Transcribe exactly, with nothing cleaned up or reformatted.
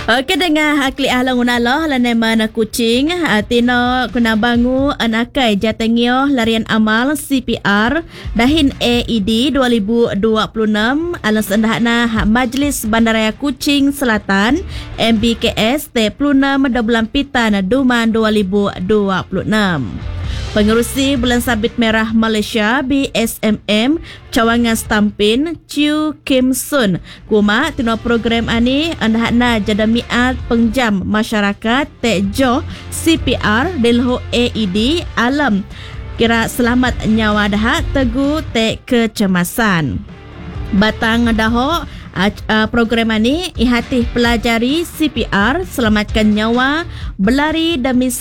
Okey dengar akli ahlang unalah laneman kucing tino kuna bangu anakai jatengio larian amal C P R dahin A E D dua ribu dua puluh enam alas endahna Majlis Bandaraya Kuching Selatan M B K S T puluh enam bulan Pitan Duman dua ribu dua puluh enam. Pengerusi Bulan Sabit Merah Malaysia B S M M Cawangan Stampin Chew Kim Sun kuma tino program ani andahna jadamiat pengjam masyarakat tejo C P R delho A E D alam kira selamat nyawa dah tegu te kecemasan. Batang daho Uh, program ini ihatih pelajari C P R selamatkan nyawa, berlari demi